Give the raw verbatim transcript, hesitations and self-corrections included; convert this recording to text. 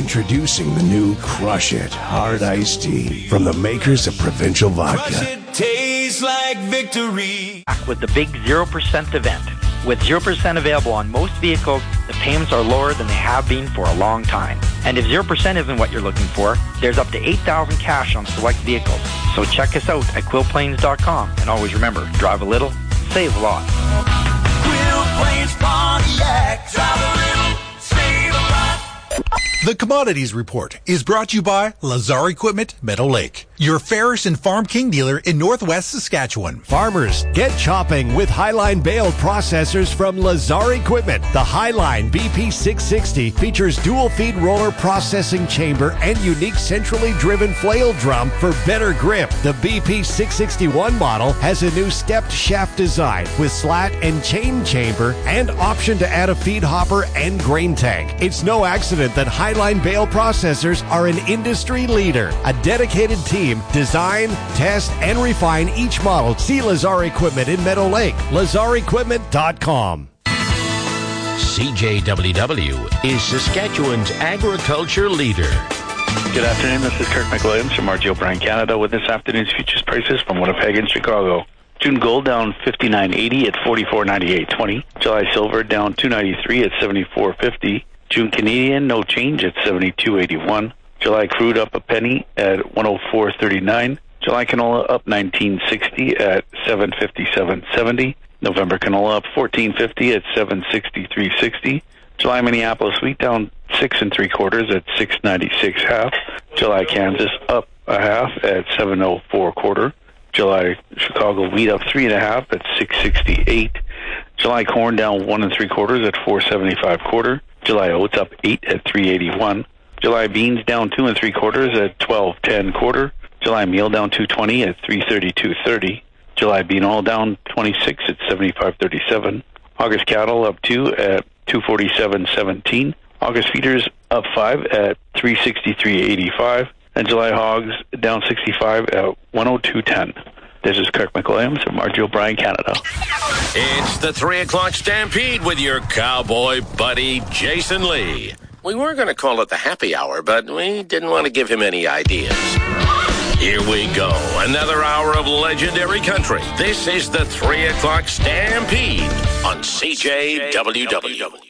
Introducing the new Crush It Hard Iced Tea from the makers of Provincial Vodka. Crush it, tastes like victory. With the big zero percent event. With zero percent available on most vehicles, the payments are lower than they have been for a long time. And if zero percent isn't what you're looking for, there's up to eight thousand dollars cash on select vehicles. So check us out at quill plains dot com. And always remember, drive a little, save a lot. Quill Plains Pontiac, drive a little, save a lot. The Commodities Report is brought to you by Lazar Equipment, Meadow Lake, your Ferris and Farm King dealer in Northwest Saskatchewan. Farmers, get chopping with Highline bale processors from Lazar Equipment. The Highline B P six sixty features dual feed roller processing chamber and unique centrally driven flail drum for better grip. The B P six sixty-one model has a new stepped shaft design with slat and chain chamber and option to add a feed hopper and grain tank. It's no accident that Highline bale processors are an industry leader. A dedicated team design, test, and refine each model. See Lazar Equipment in Meadow Lake. lazar equipment dot com. C J W W is Saskatchewan's agriculture leader. Good afternoon. This is Kirk McWilliams from R G O'Brien Canada with this afternoon's futures prices from Winnipeg and Chicago. June gold down fifty-nine eighty at forty-four ninety-eight twenty. July silver down two ninety-three at seventy-four fifty. June Canadian no change at seventy-two eighty-one. July crude up a penny at one oh four thirty-nine. July canola up nineteen sixty at seven fifty-seven seventy. November canola up fourteen fifty at seven sixty-three sixty. July Minneapolis wheat down six and three quarters at six ninety-six half. July Kansas up a half at seven oh four quarter. July Chicago wheat up three and a half at six sixty-eight. July corn down one and three quarters at four seventy-five quarter. July oats up eight at three eighty-one. July beans down two and three quarters at twelve ten quarter. July meal down two twenty at three thirty-two thirty. July bean oil down twenty-six at seventy-five thirty-seven. August cattle up two at two forty-seven seventeen. August feeders up five at three sixty-three eighty-five. And July hogs down sixty-five at one oh two ten. This is Kirk McWilliams from R G O'Brien Canada. It's the three o'clock Stampede with your cowboy buddy, Jason Lee. We were going to call it the happy hour, but we didn't want to give him any ideas. Here we go. Another hour of legendary country. This is the three o'clock Stampede on C J W W.